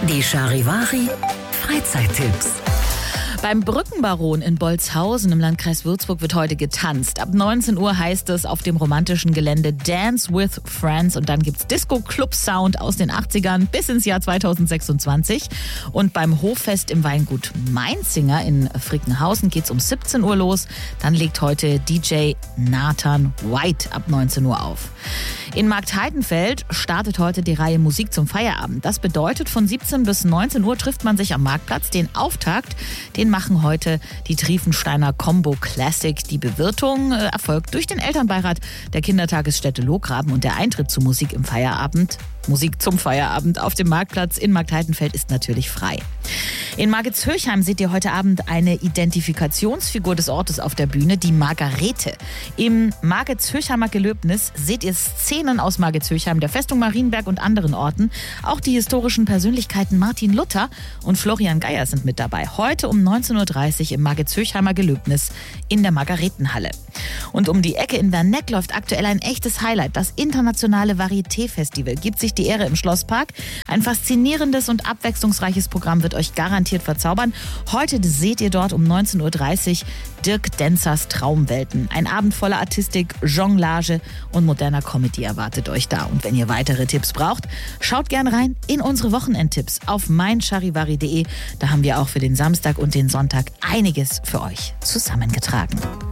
Die Charivari Freizeittipps. Beim Brückenbaron in Bolzhausen im Landkreis Würzburg wird heute getanzt. Ab 19 Uhr heißt es auf dem romantischen Gelände Dance with Friends und dann gibt's Disco-Club-Sound aus den 80ern bis ins Jahr 2026. Und beim Hoffest im Weingut Mainzinger in Frickenhausen geht's um 17 Uhr los. Dann legt heute DJ Nathan White ab 19 Uhr auf. In Marktheidenfeld startet heute die Reihe Musik zum Feierabend. Das bedeutet, von 17 bis 19 Uhr trifft man sich am Marktplatz. Den Auftakt, den machen heute die Triefensteiner Combo Classic. Die Bewirtung erfolgt durch den Elternbeirat der Kindertagesstätte Lohgraben und der Eintritt zu Musik zum Feierabend auf dem Marktplatz in Marktheidenfeld ist natürlich frei. In Margetshöchheim seht ihr heute Abend eine Identifikationsfigur des Ortes auf der Bühne, die Margarete. Im Margetshöchheimer Gelöbnis seht ihr Szenen aus Margetshöchheim, der Festung Marienberg und anderen Orten. Auch die historischen Persönlichkeiten Martin Luther und Florian Geyer sind mit dabei. Heute um 19.30 Uhr im Margetshöchheimer Gelöbnis in der Margaretenhalle. Und um die Ecke in Werneck läuft aktuell ein echtes Highlight. Das internationale Varieté-Festival gibt sich die Ehre im Schlosspark. Ein faszinierendes und abwechslungsreiches Programm wird euch garantiert verzaubern. Heute seht ihr dort um 19.30 Uhr Dirk Denzers Traumwelten. Ein Abend voller Artistik, Jonglage und moderner Comedy erwartet euch da. Und wenn ihr weitere Tipps braucht, schaut gerne rein in unsere Wochenendtipps auf meincharivari.de. Da haben wir auch für den Samstag und den Sonntag einiges für euch zusammengetragen.